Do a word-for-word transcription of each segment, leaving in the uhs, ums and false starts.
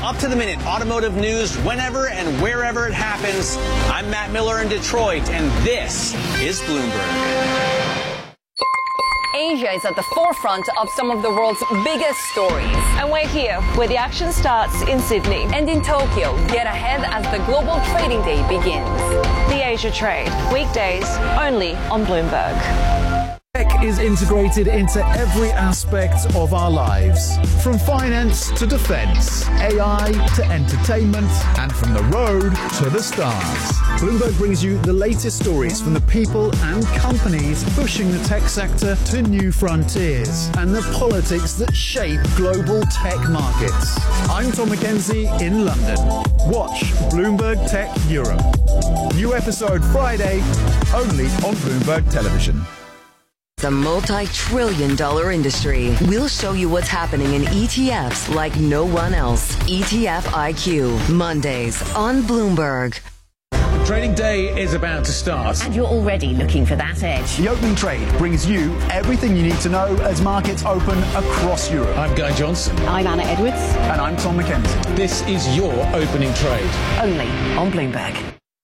up-to-the-minute automotive news whenever and wherever it happens. I'm Matt Miller in Detroit, and this is Bloomberg. Asia is at the forefront of some of the world's biggest stories. And we're here where the action starts in Sydney. And in Tokyo, get ahead as the global trading day begins. The Asia Trade, weekdays only on Bloomberg. Tech is integrated into every aspect of our lives, from finance to defense, A I to entertainment, and from the road to the stars. Bloomberg brings you the latest stories from the people and companies pushing the tech sector to new frontiers and the politics that shape global tech markets. I'm Tom McKenzie in London. Watch Bloomberg Tech Europe. New episode Friday, only on Bloomberg Television. The multi-trillion dollar industry. We'll show you what's happening in E T Fs like no one else. E T F I Q, Mondays on Bloomberg. Trading day is about to start. And you're already looking for that edge. The opening trade brings you everything you need to know as markets open across Europe. I'm Guy Johnson. I'm Anna Edwards. And I'm Tom McKenzie. This is your opening trade. Only on Bloomberg.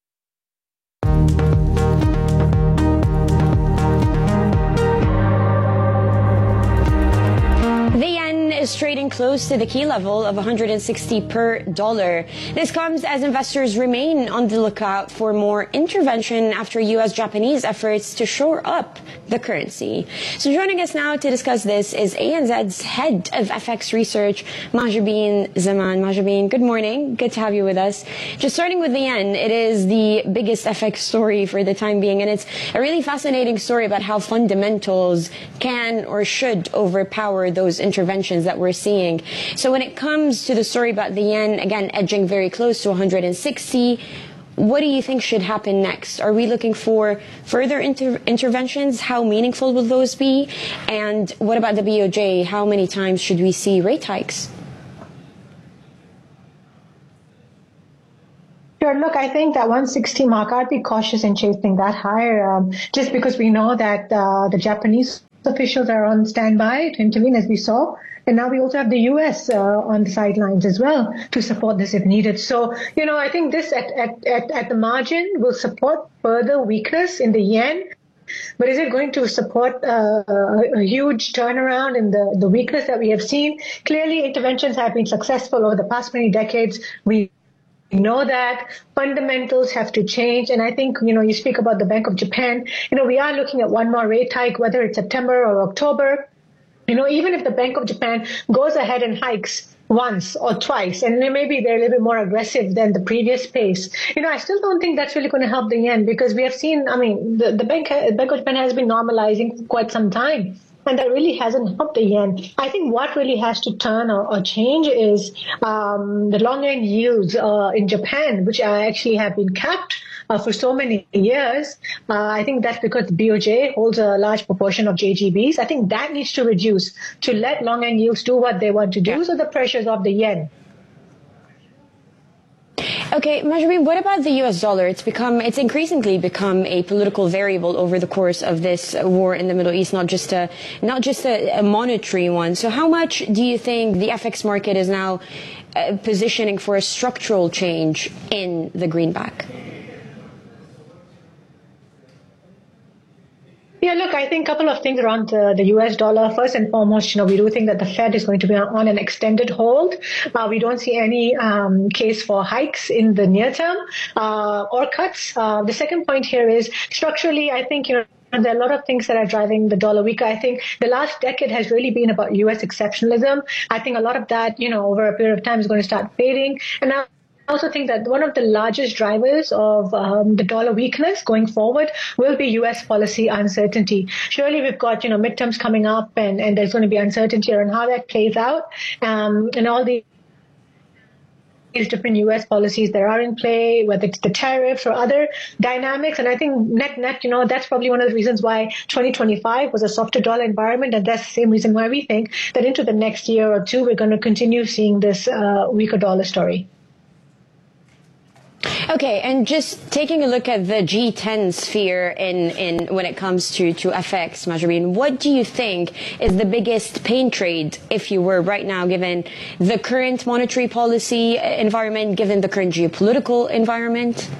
Is trading close to the key level of one hundred sixty per dollar. This comes as investors remain on the lookout for more intervention after U S Japanese efforts to shore up the currency. So joining us now to discuss this is A N Z's head of F X research, Mahjabeen Zaman. Mahjabeen, good morning. Good to have you with us. Just starting with the yen, it is the biggest F X story for the time being, and it's a really fascinating story about how fundamentals can or should overpower those interventions that we're seeing. So when it comes to the story about the yen, again, edging very close to one hundred sixty, what do you think should happen next? Are we looking for further inter interventions? How meaningful will those be? And what about the B O J? How many times should we see rate hikes? Sure. Look, I think that one sixty mark, I'd be cautious in chasing that higher, um, just because we know that uh, the Japanese officials are on standby to intervene, as we saw. And now we also have the U S uh, on the sidelines as well to support this if needed. So, you know, I think this at, at, at, at the margin will support further weakness in the yen. But is it going to support uh, a, a huge turnaround in the, the weakness that we have seen? Clearly, interventions have been successful over the past many decades. We know that fundamentals have to change. And I think, you know, you speak about the Bank of Japan. You know, we are looking at one more rate hike, whether it's September or October. You know, even if the Bank of Japan goes ahead and hikes once or twice, and maybe they're a little bit more aggressive than the previous pace, you know, I still don't think that's really going to help the yen, because we have seen, I mean, the, the Bank, Bank of Japan has been normalizing for quite some time. And that really hasn't helped the yen. I think what really has to turn or, or change is um, the long-end yields uh, in Japan, which uh, actually have been capped uh, for so many years. Uh, I think that's because the B O J holds a large proportion of J G Bs. I think that needs to reduce to let long-end yields do what they want to do. So the pressures of the yen. Okay, Mahjabeen, what about the U S dollar? It's become, it's increasingly become a political variable over the course of this war in the Middle East, not just a, not just a, a monetary one. So how much do you think the F X market is now uh, positioning for a structural change in the greenback? Yeah, look, I think a couple of things around the, the U S dollar. First and foremost, you know, we do think that the Fed is going to be on an extended hold. Uh, we don't see any um, case for hikes in the near term uh, or cuts. Uh, the second point here is structurally, I think, you know, and there are a lot of things that are driving the dollar weaker. I think the last decade has really been about U S exceptionalism. I think a lot of that, you know, over a period of time is going to start fading. And now, I also think that one of the largest drivers of um, the dollar weakness going forward will be U S policy uncertainty. Surely we've got, you know, midterms coming up, and, and there's going to be uncertainty around how that plays out, um, and all the these different U S policies that are in play, whether it's the tariffs or other dynamics. And I think net, net, you know, that's probably one of the reasons why twenty twenty-five was a softer dollar environment. And that's the same reason why we think that into the next year or two, we're going to continue seeing this uh, weaker dollar story. Okay, and just taking a look at the G ten sphere in, in when it comes to, to F X, Mahjabeen, what do you think is the biggest pain trade if you were right now, given the current monetary policy environment, given the current geopolitical environment?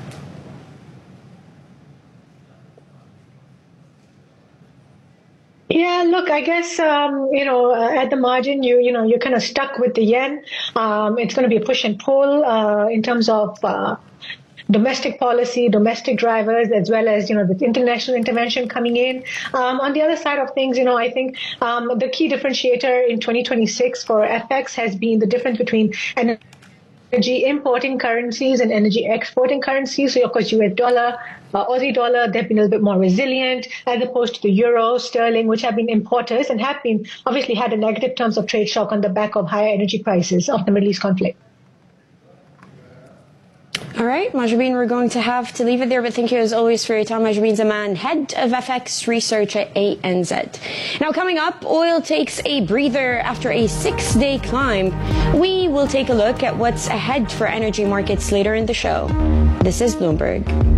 Yeah, look, I guess, um, you know, uh, at the margin, you, you know, you're kind of stuck with the yen. Um, it's going to be a push and pull, uh, in terms of, uh, domestic policy, domestic drivers, as well as, you know, the international intervention coming in. Um, on the other side of things, you know, I think, um, the key differentiator in twenty twenty-six for F X has been the difference between an energy importing currencies and energy exporting currencies. So, of course, U S dollar, uh, Aussie dollar, they've been a little bit more resilient as opposed to the euro, sterling, which have been importers and have been obviously had a negative terms of trade shock on the back of higher energy prices of the Middle East conflict. All right, Mahjabeen, we're going to have to leave it there, but thank you as always for your time. Mahjabeen Zaman, head of F X research at A N Z. Now coming up, oil takes a breather after a six-day climb. We will take a look at what's ahead for energy markets later in the show. This is Bloomberg.